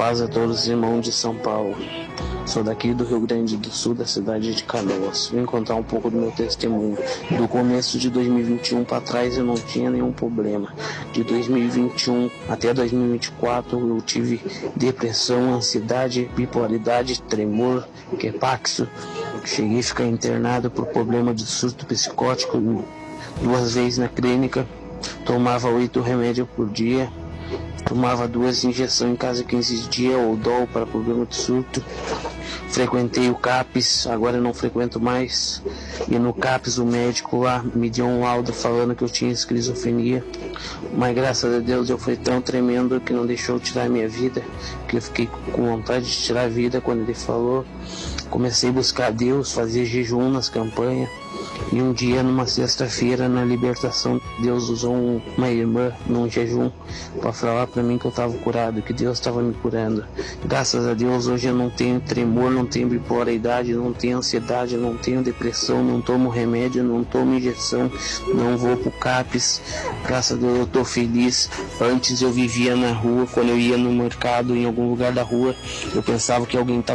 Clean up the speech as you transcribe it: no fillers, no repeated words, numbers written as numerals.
paz a todos os irmãos de São Paulo. Sou daqui do Rio Grande do Sul, da cidade de Canoas. Vim contar um pouco do meu testemunho. Do começo de 2021 para trás eu não tinha nenhum problema. De 2021 até 2024 eu tive depressão, ansiedade, bipolaridade, tremor, quepaxo. Cheguei a ficar internado por problema de surto psicótico 2 vezes na clínica. Tomava 8 remédios por dia. Tomava 2 injeções em cada 15 dias, ou DOL para problema de surto. Frequentei o CAPS, agora eu não frequento mais. E no CAPS o médico lá me deu um laudo falando que eu tinha esquizofrenia. Mas graças a Deus eu fui tão tremendo que não deixou tirar a minha vida, que eu fiquei com vontade de tirar a vida quando ele falou. Comecei a buscar Deus, fazer jejum nas campanhas. E um dia, numa sexta-feira, na libertação, Deus usou uma irmã num jejum para falar para mim que eu estava curado, que Deus estava me curando. Graças a Deus, hoje eu não tenho tremor, não tenho bipolaridade, não tenho ansiedade, não tenho depressão, não tomo remédio, não tomo injeção, não vou pro CAPS. Graças a Deus eu estou feliz. Antes eu vivia na rua, quando eu ia no mercado, em algum lugar da rua, eu pensava que alguém estava